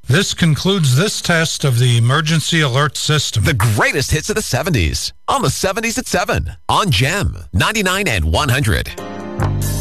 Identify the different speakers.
Speaker 1: This concludes this test of the emergency alert system.
Speaker 2: The greatest hits of the 70s on the 70s at 7 on GEM 99 and 100.